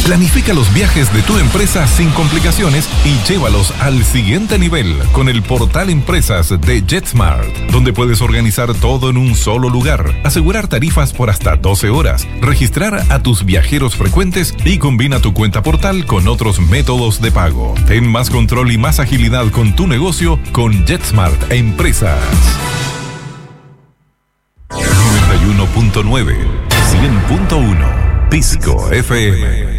Planifica los viajes de tu empresa sin complicaciones y llévalos al siguiente nivel con el portal Empresas de JetSmart, donde puedes organizar todo en un solo lugar, asegurar tarifas por hasta 12 horas, registrar a tus viajeros frecuentes y combina tu cuenta portal con otros métodos de pago. Ten más control y más agilidad con tu negocio con JetSmart Empresas. 91.9, 100.1, Pisco FM.